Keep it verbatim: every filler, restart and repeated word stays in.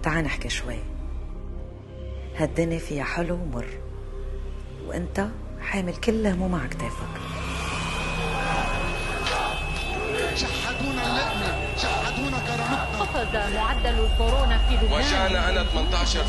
تعال نحكي شوي. هالدنيا فيها حلو ومر، وانت حامل كل هموم على كتافك. شحدونا اللقمة، شحدونا كرامتنا. قفز معدل الكورونا في لبنان وجعنا أنا ثمانية عشر